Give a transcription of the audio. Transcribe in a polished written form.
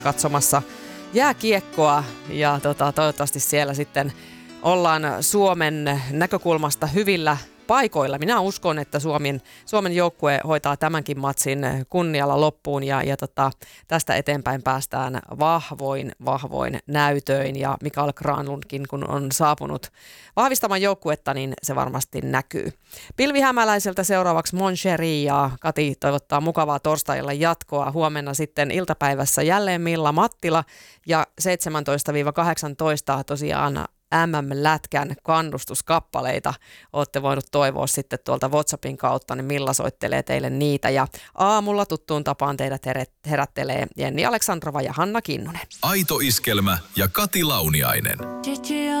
katsomassa jääkiekkoa ja toivottavasti siellä sitten ollaan Suomen näkökulmasta hyvillä paikoilla. Minä uskon, että Suomen joukkue hoitaa tämänkin matsin kunnialla loppuun ja tästä eteenpäin päästään vahvoin näytöin ja Mikael Granlundkin kun on saapunut vahvistamaan joukkuetta, niin se varmasti näkyy. Pilvi Hämäläiseltä seuraavaksi Mon Cherie ja Kati toivottaa mukavaa torstailla jatkoa. Huomenna sitten iltapäivässä jälleen Milla Mattila ja 17-18 tosiaan MM-lätkän kannustuskappaleita olette voinut toivoa sitten tuolta WhatsAppin kautta, niin Milla soittelee teille niitä. Ja aamulla tuttuun tapaan teidät herättelee Jenni Aleksandrova ja Hanna Kinnunen. Aito Iskelmä ja Kati Launiainen.